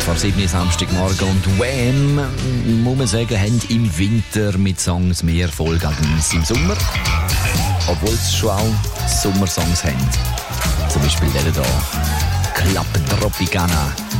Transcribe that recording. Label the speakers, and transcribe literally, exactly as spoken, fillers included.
Speaker 1: vor sieben Samstagmorgen. Und Wham, muss man sagen, haben im Winter mit Songs mehr Erfolg als im Sommer. Obwohl sie schon auch Sommersongs haben. Zum Beispiel der hier, Club Tropicana.